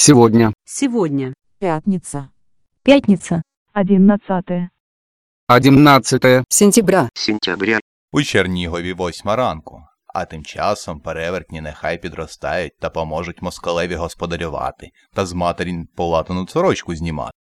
Сегодня. Сегодня. Пятница. Пятница. 11 11 Сентября. У Чернігові 8 ранку, а тим часом перевертні нехай підростають та поможуть москалеві господарювати та з матері полатану сорочку знімати.